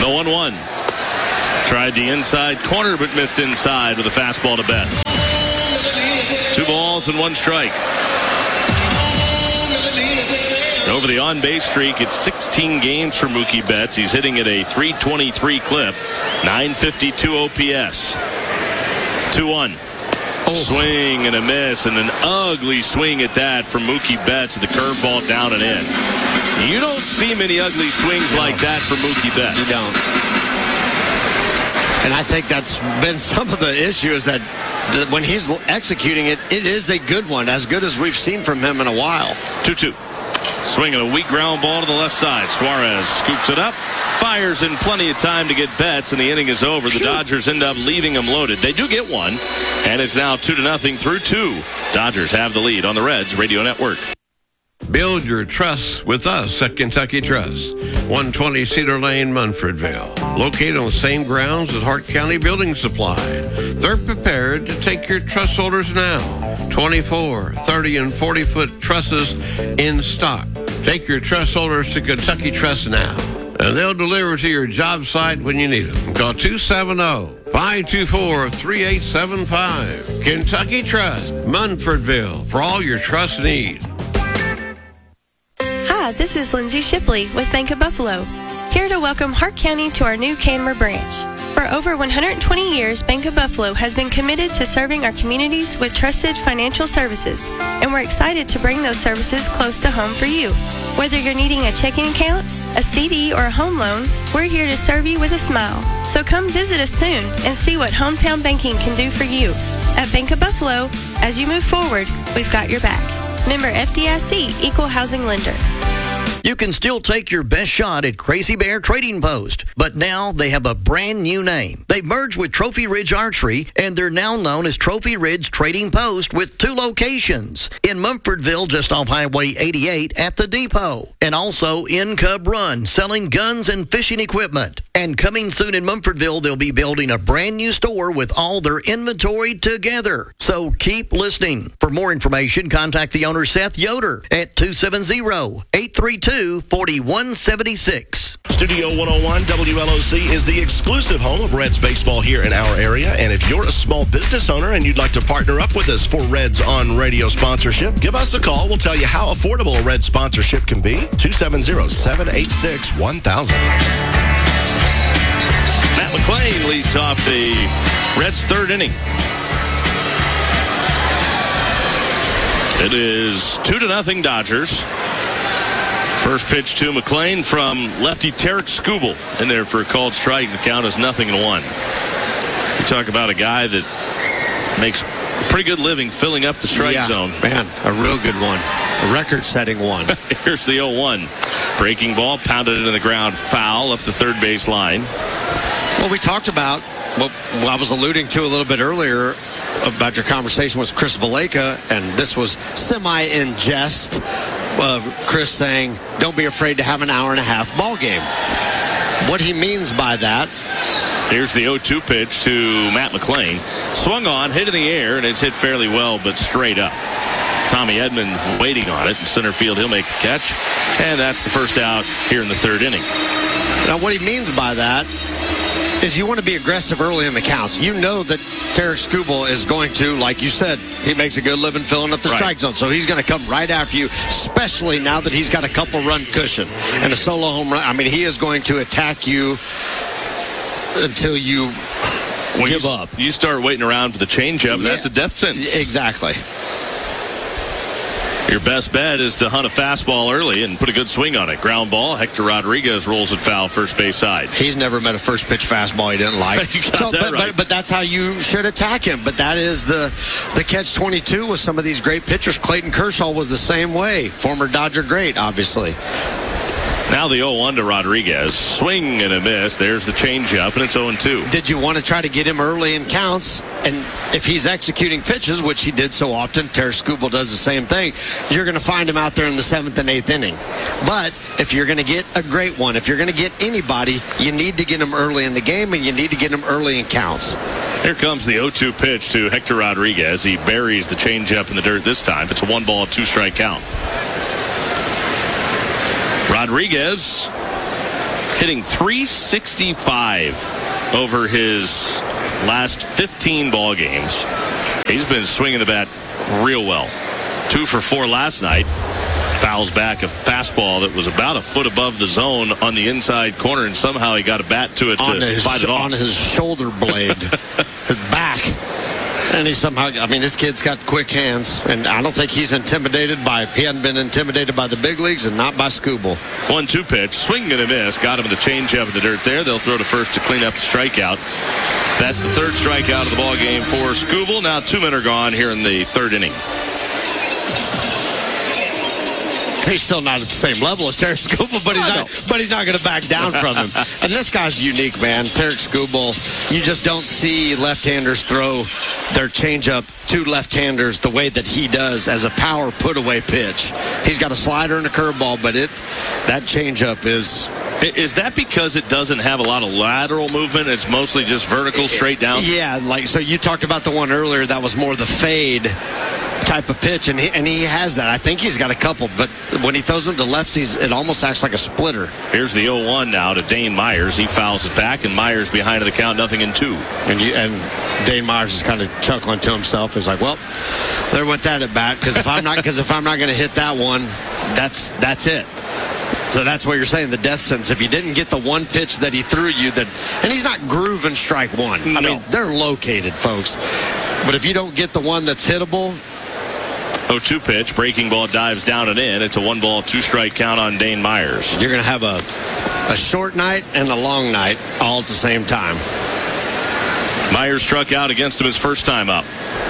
0-1. Tried the inside corner, but missed inside with a fastball to Betts. 2 balls and 1 strike. Over the on-base streak, it's 16 games for Mookie Betts. He's hitting at a .323 clip, .952 OPS. 2-1. Swing and a miss, and an ugly swing at that from Mookie Betts. The curveball down and in. You don't see many ugly swings like that from Mookie Betts. You don't. And I think that's been some of the issues that when he's executing it, it is a good one, as good as we've seen from him in a while. 2-2. Swinging a weak ground ball to the left side. Suarez scoops it up, fires in plenty of time to get Betts, and the inning is over. The Dodgers end up leaving him loaded. They do get one, and it's now 2-0 through 2. Dodgers have the lead on the Reds Radio Network. Build your trust with us at Kentucky Trust, 120 Cedar Lane, Munfordville. Located on the same grounds as Hart County Building Supply. They're prepared to take your trust holders now. 24, 30, and 40-foot trusses in stock. Take your trust holders to Kentucky Trust now, and they'll deliver to your job site when you need them. Call 270-524-3875. Kentucky Trust, Munfordville, for all your trust needs. Hi, this is Lindsay Shipley with Bank of Buffalo, here to welcome Hart County to our new Canmer branch. For over 120 years, Bank of Buffalo has been committed to serving our communities with trusted financial services, and we're excited to bring those services close to home for you. Whether you're needing a checking account, a CD, or a home loan, we're here to serve you with a smile. So come visit us soon and see what hometown banking can do for you. At Bank of Buffalo, as you move forward, we've got your back. Member FDIC, Equal Housing Lender. You can still take your best shot at Crazy Bear Trading Post, but now they have a brand new name. They've merged with Trophy Ridge Archery, and they're now known as Trophy Ridge Trading Post with 2 locations. In Munfordville, just off Highway 88 at the depot, and also in Cub Run, selling guns and fishing equipment. And coming soon in Munfordville, they'll be building a brand new store with all their inventory together. So keep listening. For more information, contact the owner, Seth Yoder, at 270-832-4176. Studio 101 WLOC is the exclusive home of Reds baseball here in our area. And if you're a small business owner and you'd like to partner up with us for Reds on Radio sponsorship, give us a call. We'll tell you how affordable a Reds sponsorship can be. 270-786-1000. Matt McClain leads off the Reds' 3rd inning. It is 2-0 Dodgers. First pitch to McClain from lefty Tarek Skubal in there for a called strike. The count is 0-1. You talk about a guy that makes a pretty good living filling up the strike zone. Man, a real good one. A record-setting one. Here's the 0-1. Breaking ball, pounded into the ground, foul up the third base line. Well, we talked about what I was alluding to a little bit earlier about your conversation with Chris Valaika, and this was semi in jest of Chris saying, don't be afraid to have an hour-and-a-half ball game. What he means by that. Here's the 0-2 pitch to Matt McClain. Swung on, hit in the air, and it's hit fairly well, but straight up. Tommy Edman waiting on it. In center field, he'll make the catch. And that's the first out here in the 3rd inning. Now, what he means by that is you want to be aggressive early in the counts. You know that Tarek Skubal is going to, like you said, he makes a good living filling up the strike zone. So he's going to come right after you, especially now that he's got a couple-run cushion and a solo home run. I mean, he is going to attack you until you give up. You start waiting around for the changeup, that's a death sentence. Exactly. Your best bet is to hunt a fastball early and put a good swing on it. Ground ball. Hector Rodriguez rolls it foul first base side. He's never met a first pitch fastball he didn't like. But that's how you should attack him. But that is the catch-22 with some of these great pitchers. Clayton Kershaw was the same way. Former Dodger great, obviously. Now the 0-1 to Rodriguez. Swing and a miss. There's the changeup, and it's 0-2. Did you want to try to get him early in counts? And if he's executing pitches, which he did so often, Tarek Skubal does the same thing, you're going to find him out there in the 7th and 8th inning. But if you're going to get a great one, if you're going to get anybody, you need to get him early in the game, and you need to get him early in counts. Here comes the 0-2 pitch to Hector Rodriguez. He buries the changeup in the dirt this time. It's a 1-ball, 2-strike count. Rodriguez hitting .365 over his last 15 ball games. He's been swinging the bat real well. 2 for 4 last night. Fouls back a fastball that was about a foot above the zone on the inside corner, and somehow he got a bat to it to fight it off. On his shoulder blade, his back. And he somehow, this kid's got quick hands, and I don't think he hadn't been intimidated by the big leagues and not by Skubal. 1-2 pitch, swing and a miss, got him the changeup in the dirt there. They'll throw to first to clean up the strikeout. That's the third strikeout of the ball game for Skubal. Now 2 men are gone here in the third inning. He's still not at the same level as Tarik Skubal, but he's not going to back down from him. And this guy's unique, man. Tarik Skubal, you just don't see left-handers throw their changeup to left-handers the way that he does as a power put-away pitch. He's got a slider and a curveball, but that changeup is... Is that because it doesn't have a lot of lateral movement? It's mostly just vertical, straight down? Yeah, so you talked about the one earlier that was more the fade type of pitch, and he has that. I think he's got a couple, but when he throws them to lefties, it almost acts like a splitter. Here's the 0-1 now to Dane Myers. He fouls it back, and Myers behind the count, 0-2. And Dane Myers is kind of chuckling to himself. He's like, well, there went that at bat, because if I'm not going to hit that one, that's it. So that's what you're saying, the death sentence. If you didn't get the one pitch that he threw you, and he's not grooving strike one. No. They're located, folks. But if you don't get the one that's hittable. 0-2 pitch, breaking ball dives down and in. It's a 1-ball, 2-strike count on Dane Myers. You're going to have a short night and a long night all at the same time. Myers struck out against him his first time up.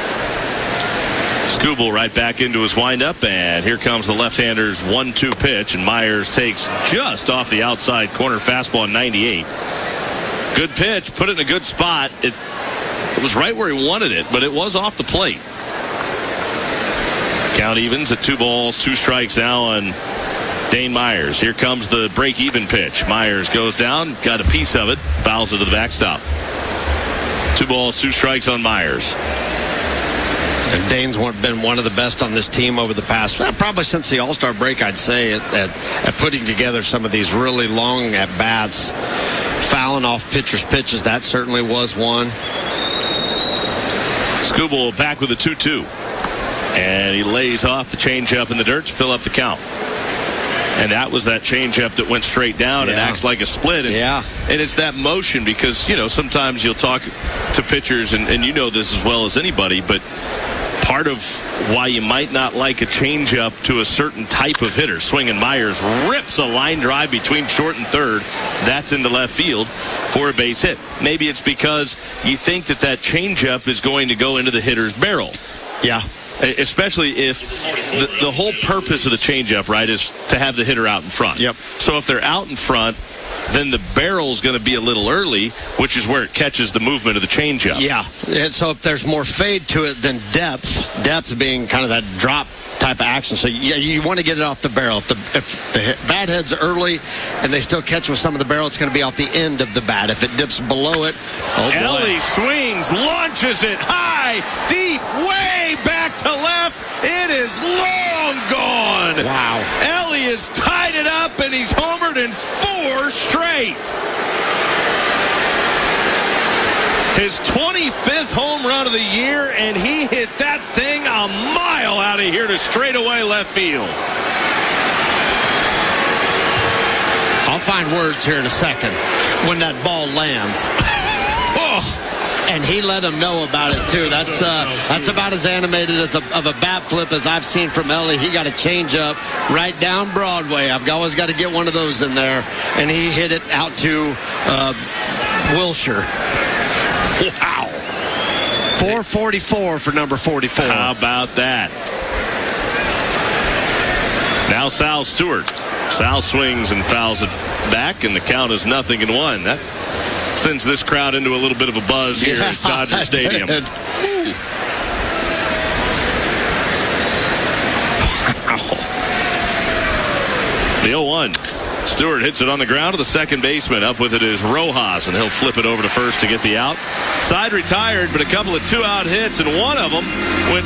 Skubal right back into his windup, and here comes the left-hander's 1-2 pitch, and Myers takes just off the outside corner fastball 98. Good pitch, put it in a good spot. It was right where he wanted it, but it was off the plate. Count evens at 2 balls, 2 strikes now on Dane Myers. Here comes the break-even pitch. Myers goes down, got a piece of it, fouls it to the backstop. 2 balls, 2 strikes on Myers. And Dane's been one of the best on this team over the past, probably since the All-Star break, I'd say, at putting together some of these really long at-bats, fouling off pitchers' pitches. That certainly was one. Skubal back with a 2-2. And he lays off the changeup in the dirt to fill up the count. And that was that changeup that went straight down and acts like a split. And, and it's that motion because, sometimes you'll talk to pitchers, and you know this as well as anybody, but part of why you might not like a changeup to a certain type of hitter. Swinging Myers rips a line drive between short and third. That's into left field for a base hit. Maybe it's because you think that changeup is going to go into the hitter's barrel. Yeah. Especially if the whole purpose of the changeup, right, is to have the hitter out in front. Yep. So if they're out in front, then the barrel's going to be a little early, which is where it catches the movement of the changeup. Yeah. And so if there's more fade to it than depth being kind of that drop type of action. So you want to get it off the barrel. If the bat head's early and they still catch with some of the barrel, it's going to be off the end of the bat. If it dips below it, Ellie swings, launches it high, deep, way back to left. It is long gone. Wow. Ellie has tied it up, and he's homered in 4 straight. His 25th home run of the year, and he hit that thing a mile out of here to straightaway left field. I'll find words here in a second when that ball lands. And he let him know about it, too. That's about as animated of a bat flip as I've seen from Ellie. He got a changeup right down Broadway. I've always got to get one of those in there. And he hit it out to Wilshire. Wow. 444 for number 44. How about that? Now Sal Stewart. Sal swings and fouls it back, and the count is 0-1. That sends this crowd into a little bit of a buzz here at Dodger Stadium. The 0-1. Stewart hits it on the ground to the second baseman. Up with it is Rojas, and he'll flip it over to first to get the out. Side retired, but a couple of 2-out hits, and one of them went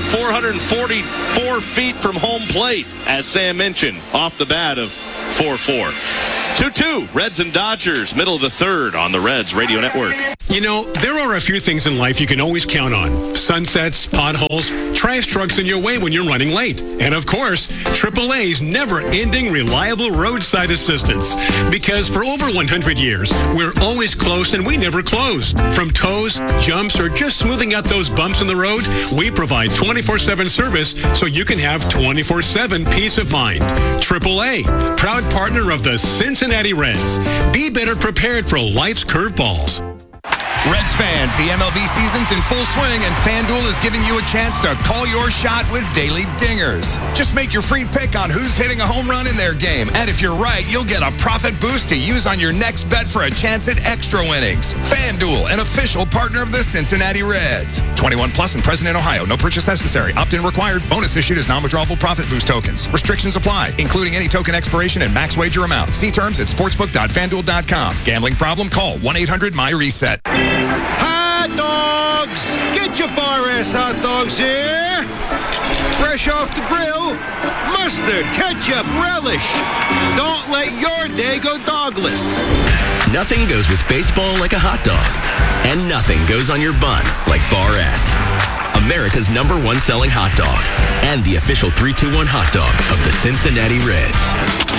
444 feet from home plate, as Sam mentioned, off the bat of 4-4. 2-2, Reds and Dodgers, middle of the third on the Reds Radio Network. You know, there are a few things in life you can always count on. Sunsets, potholes, trash trucks in your way when you're running late. And of course, AAA's never-ending reliable roadside assistance. Because for over 100 years, we're always close and we never close. From tows, jumps, or just smoothing out those bumps in the road, we provide 24/7 service so you can have 24/7 peace of mind. AAA, proud partner of the Cincinnati Reds. Be better prepared for life's curveballs. Reds fans, the MLB season's in full swing, and FanDuel is giving you a chance to call your shot with daily dingers. Just make your free pick on who's hitting a home run in their game. And if you're right, you'll get a profit boost to use on your next bet for a chance at extra winnings. FanDuel, an official partner of the Cincinnati Reds. 21 plus and present in Ohio. No purchase necessary. Opt-in required. Bonus issued as non-withdrawable profit boost tokens. Restrictions apply, including any token expiration and max wager amount. See terms at sportsbook.fanduel.com. Gambling problem? Call 1-800-MY-RESET. Hot dogs! Get your Bar S hot dogs here! Fresh off the grill, mustard, ketchup, relish. Don't let your day go dogless. Nothing goes with baseball like a hot dog. And nothing goes on your bun like Bar S. America's #1 selling hot dog. And the official 3-2-1 hot dog of the Cincinnati Reds.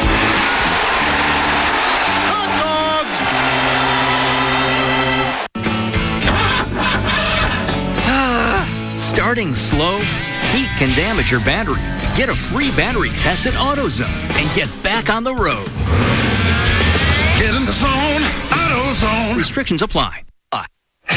Starting slow, heat can damage your battery. Get a free battery test at AutoZone and get back on the road. Get in the zone, AutoZone. Restrictions apply.